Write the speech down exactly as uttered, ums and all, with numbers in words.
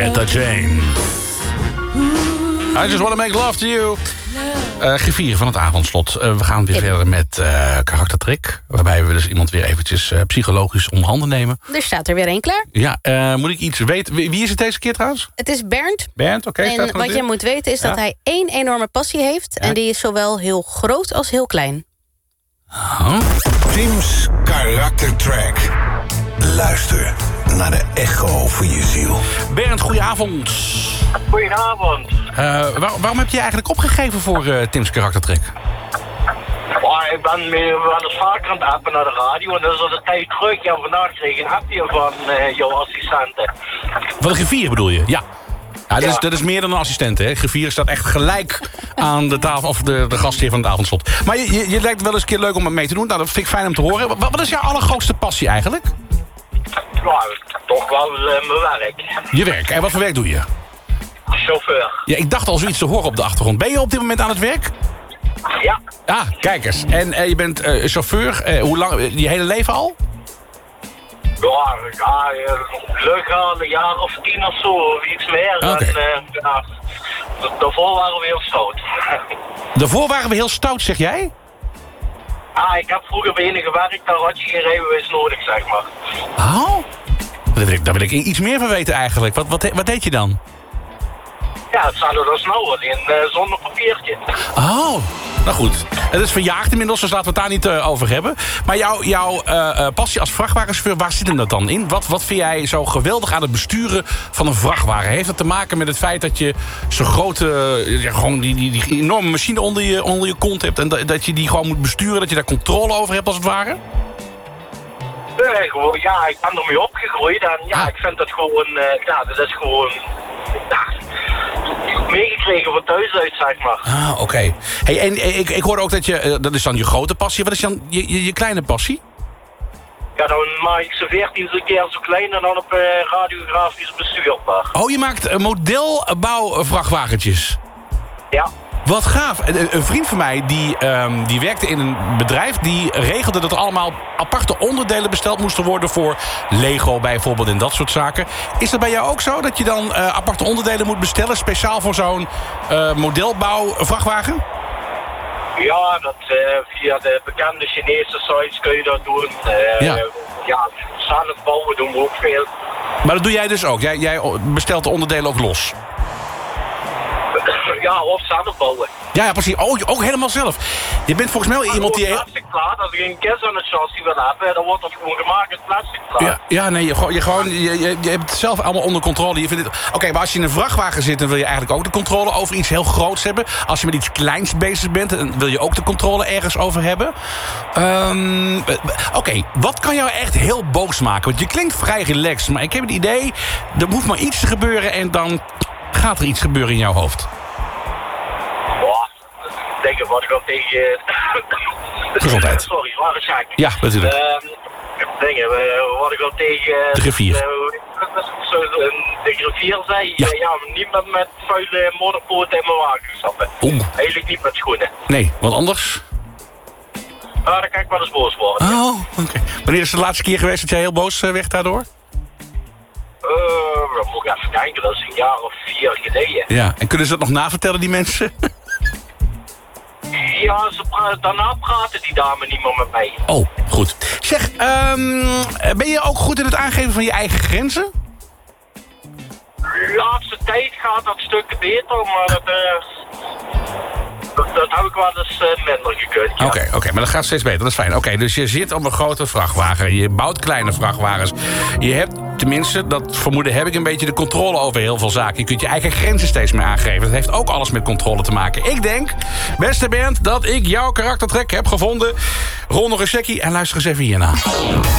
Etta James. I just want to make love to you. Uh, Griffier van het avondslot. Uh, we gaan weer verder met uh, karaktertrek. Waarbij we dus iemand weer eventjes uh, psychologisch onder handen nemen. Er staat er weer één klaar. Ja, uh, moet ik iets weten? Wie, wie is het deze keer trouwens? Het is Bernd. Bernd, oké. Okay, en wat je moet weten is ja? dat hij één enorme passie heeft. Ja? En die is zowel heel groot als heel klein. Oh. Tim's karaktertrack. Luister naar de echo van je ziel. Bernd, goedenavond. Goedenavond. Uh, waar, waarom heb je eigenlijk opgegeven voor uh, Tim's karaktertrek? Oh, ik ben wel eens vaker aan het appen naar de radio. En dat is al een tijd terug. En vandaag kreeg ik een appje van uh, jouw assistente. Van de griffier bedoel je? Ja. Ja, dat, ja. Is, dat is meer dan een assistent, hè? Griffier staat echt gelijk aan de tafel, of de, de gastheer van het avondslot. Maar je, je, je lijkt wel eens een keer leuk om het mee te doen. Nou, dat vind ik fijn om te horen. Wat, wat is jouw allergrootste passie eigenlijk? Nou, toch wel uh, mijn werk. Je werk. En wat voor werk doe je? Chauffeur. Ja, ik dacht al zoiets te horen op de achtergrond. Ben je op dit moment aan het werk? Ja. Ah, kijk eens. En uh, je bent uh, chauffeur. Uh, hoe lang? Uh, je hele leven al? Ja, ja leuk aan een jaar of tien of zo, of iets meer. Okay. En uh, ja, daarvoor waren we heel stout. Daarvoor waren we heel stout, zeg jij? Ah, ik heb vroeger bij ene gewerkt, daar had je geen rijbewijs nodig, zeg maar. Oh? Daar wil ik, daar wil ik iets meer van weten eigenlijk. Wat, wat, wat deed je dan? Ja, het zou er dan snel wat in, uh, zonder papiertje. Oh, nou goed. Het is verjaagd inmiddels, dus laten we het daar niet uh, over hebben. Maar jouw jou, uh, passie als vrachtwagenchauffeur, waar zit hem dat dan in? Wat, wat vind jij zo geweldig aan het besturen van een vrachtwagen? Heeft dat te maken met het feit dat je zo'n grote, uh, ja, gewoon die, die, die enorme machine onder je, onder je kont hebt... en dat, dat je die gewoon moet besturen, dat je daar controle over hebt als het ware? Nee, gewoon, ja, ik ben ermee opgegroeid en ja, ah. ik vind dat gewoon, uh, ja, dat is gewoon, ja, meegekregen van thuis uit, zeg maar. Ah, oké. Okay. Hey, en ik, ik hoor ook dat je, uh, dat is dan je grote passie, wat is dan je, je, je kleine passie? Ja, dan maak ik ze veertien keer zo klein en dan op uh, radiografisch bestuurbaar. Oh, je maakt uh, modelbouwvrachtwagentjes? Ja. Wat gaaf. Een, een vriend van mij die, um, die werkte in een bedrijf... die regelde dat er allemaal aparte onderdelen besteld moesten worden... voor Lego bijvoorbeeld en dat soort zaken. Is dat bij jou ook zo? Dat je dan uh, aparte onderdelen moet bestellen... speciaal voor zo'n uh, modelbouwvrachtwagen? Ja, dat, uh, via de bekende Chinese sites kun je dat doen. Uh, ja. Ja, zelf bouwen doen we ook veel. Maar dat doe jij dus ook? Jij, jij bestelt de onderdelen ook los? Ja, of zelf bouwen. Ja, ja, precies. Oh, ook helemaal zelf. Je bent volgens mij wel iemand die... plastic klaar. Als ik een kist aan het chassis wil hebben, dan wordt dat gewoon gemaakt met plastic klaar. Ja, ja nee, je, je, gewoon, je, je, je hebt het zelf allemaal onder controle. Je vindt het... Oké, okay, maar als je in een vrachtwagen zit, dan wil je eigenlijk ook de controle over iets heel groots hebben. Als je met iets kleins bezig bent, dan wil je ook de controle ergens over hebben. Um, Oké, okay, wat kan jou echt heel boos maken? Want je klinkt vrij relaxed, maar ik heb het idee... er moet maar iets gebeuren en dan gaat er iets gebeuren in jouw hoofd. Denken wat ik al tegen... Gezondheid. Sorry, waar is ik? Ja, natuurlijk. Uh, dingen, wat ik al tegen... De griffier. Uh, de griffier zei, ja, uh, ja niet met, met vuile modderpoten in mijn wagen stappen. Oeh. Eigenlijk niet met schoenen. Nee, wat anders? Ah, dan kan ik wel eens boos worden. Oh, oké. Okay. Wanneer is de laatste keer geweest dat jij heel boos uh, werd daardoor? Uh, dan moet ik even kijken, dat is een jaar of vier geleden. Ja, en kunnen ze dat nog navertellen, die mensen? Ja, ze pra- daarna praten die dame niet meer met mij. Oh, goed. Zeg, um, ben je ook goed in het aangeven van je eigen grenzen? De laatste tijd gaat dat stuk beter, maar dat, uh, dat, dat heb ik wel eens uh, minder gekund. Oké, ja. Oké, okay, okay, maar dat gaat steeds beter, dat is fijn. Oké, okay, dus je zit op een grote vrachtwagen, je bouwt kleine vrachtwagens. Je hebt, tenminste, dat vermoeden heb ik een beetje de controle over heel veel zaken. Je kunt je eigen grenzen steeds meer aangeven. Dat heeft ook alles met controle te maken. Ik denk, beste Bernd, dat ik jouw karaktertrek heb gevonden. Rol nog een checkie en luister eens even hierna.